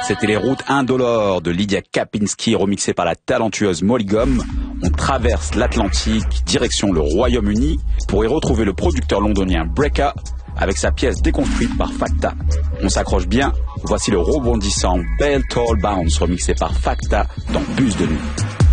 C'était les routes indolores de Lydia Kapinski, remixées par la talentueuse Molly Gum. On traverse l'Atlantique, direction le Royaume-Uni, pour y retrouver le producteur londonien Breaka, avec sa pièce déconstruite par Facta. On s'accroche bien, voici le rebondissant Bell Toll Bounce, remixé par Facta dans Bus de nuit.